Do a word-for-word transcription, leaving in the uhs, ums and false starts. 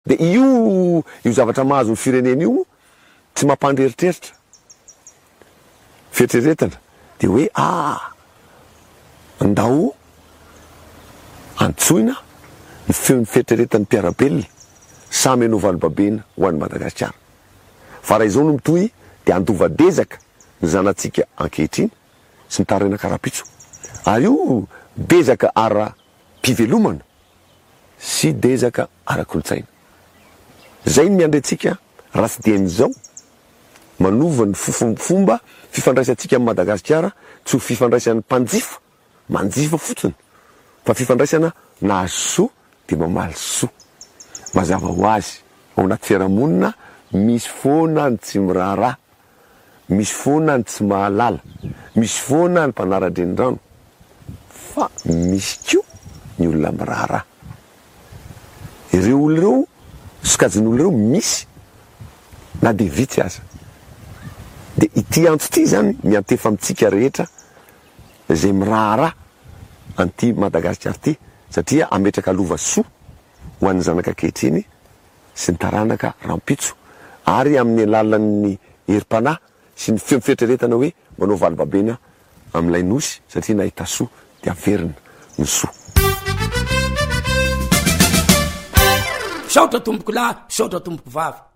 de io io zavatra mahazo ny firenena io tsy mampandreritreritra fieritreretana de hoe ah ndao antsoina ny feon'ny fieritreretan'ny mpiarabelona samy anovalobabena ho an'ny Madagasikara fa raha izao no mitohy de andovadezaka ny zanatsika ankehitriny sy mitarina karapitso ary io bezaka ara mpivelomana sy dezaka ara-kolotsaina zay ny miandretsika raha tsy de n'izao manova ny fomba fifandraisantsika amin'ny Madagasikara tsy ho fifandraisan'ny mpanjifa manjifa fotsiny fa fifandraisana nahazo soa de mamaly soa mazava ho azy ao anaty fiarahamonina misy foana ny tsy miraharaha misy foana ny tsy mahalala misy foana ny mpanara-drenirano fa misy koa ny olona miraharaha ireo olo ireo sokajin'olo ireo misy na de vitsy aza de ity antso ty zany miantefa amitsika rehetra zay miraharaha anty Madagasikara ty satria ametraka lova soa ho an'ny zanaka ankehitriny sy ny taranaka rampitso ary amin'ny alalan'ny herim-panahy sy ny feo fieritreretana hoe manao valobabena amin'ilay nosy satria nahita soa de averina ny soa. Saotra tomboko lahy, saotra tomboko vavy.